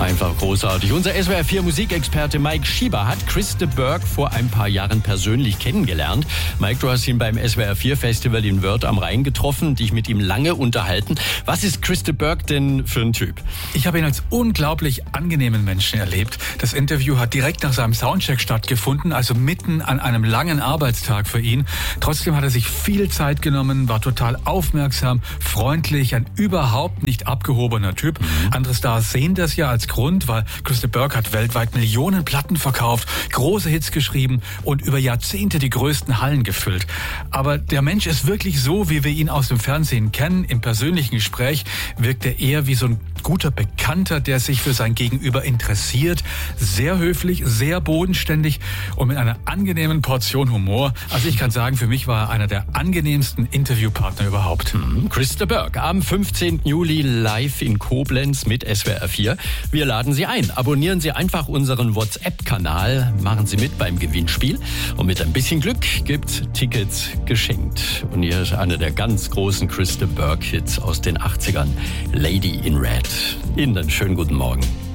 Einfach großartig. Unser SWR4 Musikexperte Mike Schieber hat Chris de Burgh vor ein paar Jahren persönlich kennengelernt. Mike, du hast ihn beim SWR4 Festival in Wörth am Rhein getroffen, dich mit ihm lange unterhalten. Was ist Chris de Burgh denn für ein Typ? Ich habe ihn als unglaublich angenehmen Menschen erlebt. Das Interview hat direkt nach seinem Soundcheck stattgefunden, also mitten an einem langen Arbeitstag für ihn. Trotzdem hat er sich viel Zeit genommen, war total aufmerksam, freundlich, ein überhaupt nicht abgehobener Typ. Andere Stars sehen das ja als Grund, weil Chris de Burgh hat weltweit Millionen Platten verkauft, große Hits geschrieben und über Jahrzehnte die größten Hallen gefüllt. Aber der Mensch ist wirklich so, wie wir ihn aus dem Fernsehen kennen. Im persönlichen Gespräch wirkt er eher wie so ein guter Bekannter, der sich für sein Gegenüber interessiert. Sehr höflich, sehr bodenständig und mit einer angenehmen Portion Humor. Also ich kann sagen, für mich war er einer der angenehmsten Interviewpartner überhaupt. Chris de Burgh am 15. Juli live in Koblenz mit SWR4. Wir laden Sie ein. Abonnieren Sie einfach unseren WhatsApp-Kanal. Machen Sie mit beim Gewinnspiel. Und mit ein bisschen Glück gibt's Tickets geschenkt. Und hier ist einer der ganz großen Chris de Burgh-Hits aus den 80ern. Lady in Red. Ihnen einen schönen guten Morgen.